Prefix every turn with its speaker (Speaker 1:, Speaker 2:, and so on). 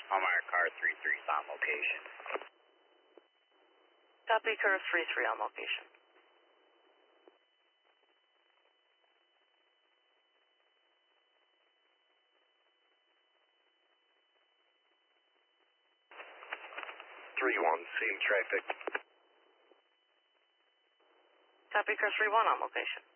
Speaker 1: I'm on car 33's on location.
Speaker 2: Copy, Curve 33 on location.
Speaker 3: Seeing traffic.
Speaker 2: Copy, Curve 31 on location.